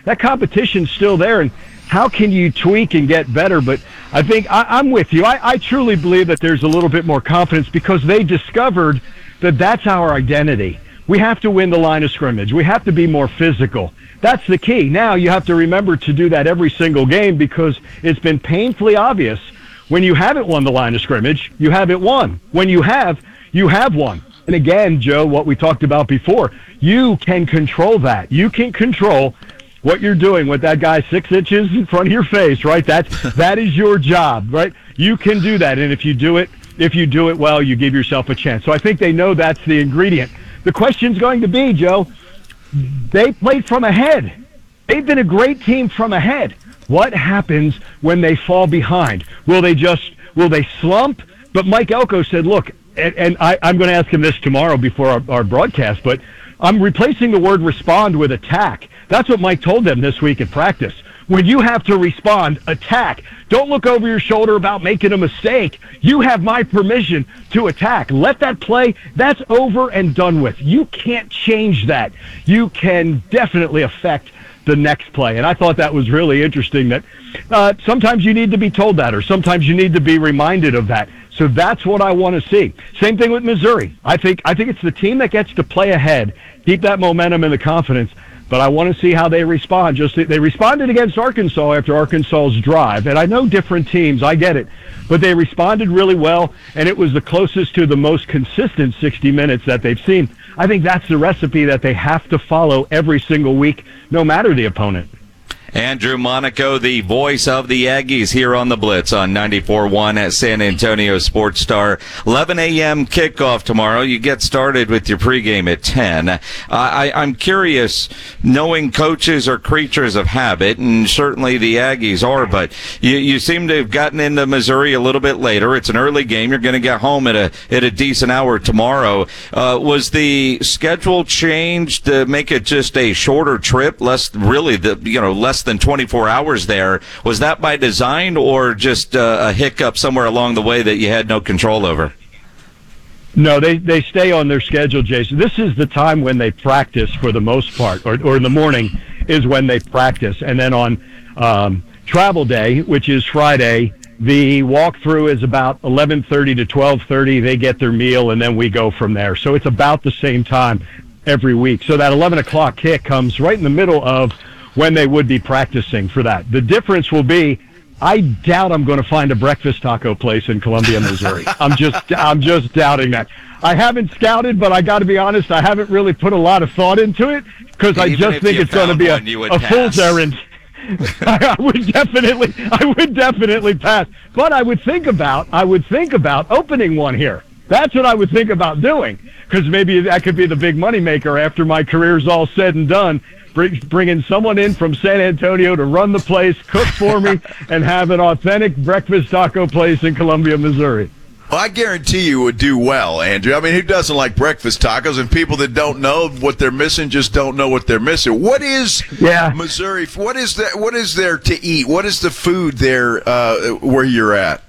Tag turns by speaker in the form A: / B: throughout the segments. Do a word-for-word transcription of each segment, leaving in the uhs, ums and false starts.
A: that competition's still there, and how can you tweak and get better? But I think I, I'm with you. I, I truly believe that there's a little bit more confidence because they discovered that that's our identity. We have to win the line of scrimmage. We have to be more physical. That's the key. Now you have to remember to do that every single game because it's been painfully obvious when you haven't won the line of scrimmage, you haven't won. When you have, you have won. And again, Joe, what we talked about before, you can control that. You can control what you're doing with that guy six inches in front of your face, right? That's, that is your job, right? You can do that. And if you do it, if you do it well, you give yourself a chance. So I think they know that's the ingredient. The question's going to be, Joe, they played from ahead. They've been a great team from ahead. What happens when they fall behind? Will they just, will they slump? But Mike Elko said, look, and, and I, I'm going to ask him this tomorrow before our, our broadcast, but I'm replacing the word respond with attack. That's what Mike told them this week at practice. When you have to respond, attack. Don't look over your shoulder about making a mistake. You have my permission to attack. Let that play. That's over and done with. You can't change that. You can definitely affect the next play. And I thought that was really interesting that uh, sometimes you need to be told that or sometimes you need to be reminded of that. So that's what I want to see. Same thing with Missouri. I think I think it's the team that gets to play ahead, keep that momentum and the confidence. But I want to see how they respond. Just they responded against Arkansas after Arkansas's drive. And I know different teams, I get it. But they responded really well, and it was the closest to the most consistent sixty minutes that they've seen. I think that's the recipe that they have to follow every single week, no matter the opponent.
B: Andrew Monaco, the voice of the Aggies here on the Blitz on ninety-four point one at San Antonio Sports Star. eleven a.m. kickoff tomorrow. You get started with your pregame at ten. Uh, I, I'm curious, knowing coaches are creatures of habit, and certainly the Aggies are, but you, you seem to have gotten into Missouri a little bit later. It's an early game. You're going to get home at a at a decent hour tomorrow. Uh, was the schedule changed to make it just a shorter trip, less really the you know less than twenty-four hours there? Was that by design or just uh, a hiccup somewhere along the way that you had no control over?
A: No, they, they stay on their schedule, Jason. This is the time when they practice for the most part, or, or in the morning is when they practice. And then on um, travel day, which is Friday, the walkthrough is about eleven thirty to twelve thirty. They get their meal, and then we go from there. So it's about the same time every week. So that eleven o'clock kick comes right in the middle of when they would be practicing for that. The difference will be, I doubt I'm going to find a breakfast taco place in Columbia, Missouri. I'm just, I'm just doubting that. I haven't scouted, but I got to be honest, I haven't really put a lot of thought into it because I just think it's going to be a, a fool's errand. I would definitely, I would definitely pass. But I would think about, I would think about opening one here. That's what I would think about doing because maybe that could be the big moneymaker after my career's all said and done. Bring, bringing someone in from San Antonio to run the place, cook for me, and have an authentic breakfast taco place in Columbia, Missouri.
C: Well, I guarantee you would do well, Andrew. I mean, who doesn't like breakfast tacos? And people that don't know what they're missing just don't know what they're missing. What is
A: yeah.
C: Missouri? What is that? What is there to eat? What is the food there uh, where you're at?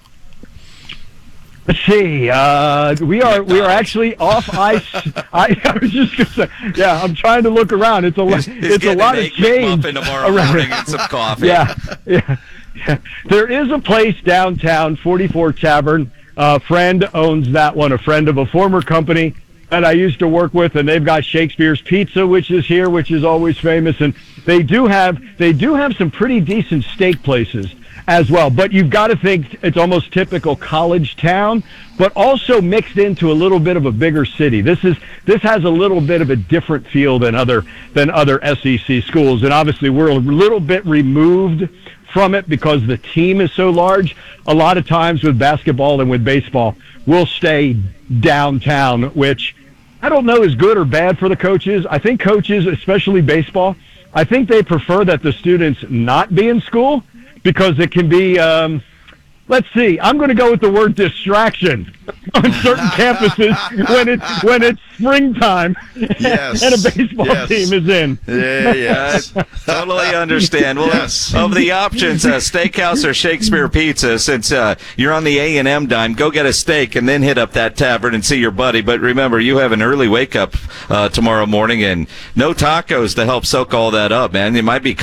A: Let's see. Uh, we are we are actually off ice. I, I was just gonna say, yeah. I'm trying to look around. It's a
B: he's, he's
A: it's a lot of change
B: tomorrow morning and some coffee.
A: Yeah, yeah, yeah. There is a place downtown, forty-four Tavern. A friend owns that one. A friend of a former company that I used to work with, and they've got Shakespeare's Pizza, which is here, which is always famous. And they do have they do have some pretty decent steak places as well. But you've got to think it's almost typical college town, but also mixed into a little bit of a bigger city. This is this has a little bit of a different feel than other than other S E C schools. And obviously we're a little bit removed from it because the team is so large. A lot of times with basketball and with baseball, we'll stay downtown, which I don't know is good or bad for the coaches. I think coaches, especially baseball, I think they prefer that the students not be in school because it can be, um, let's see, I'm going to go with the word distraction on certain campuses when it's when it's springtime
C: yes.
A: and a baseball
C: yes.
A: team is in.
C: Yeah, yes.
B: I totally understand. Well,
C: yes.
B: of the options, uh, steakhouse or Shakespeare Pizza, since uh, you're on the A and M dime, go get a steak and then hit up that tavern and see your buddy. But remember, you have an early wake-up uh, tomorrow morning and no tacos to help soak all that up, man. It might be